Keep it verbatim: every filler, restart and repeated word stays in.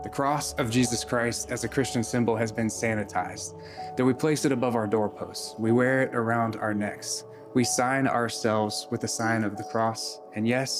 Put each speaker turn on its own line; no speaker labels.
The cross of Jesus Christ as a Christian symbol has been sanitized, that we place it above our doorposts. We wear it around our necks. We sign ourselves with the sign of the cross. And yes,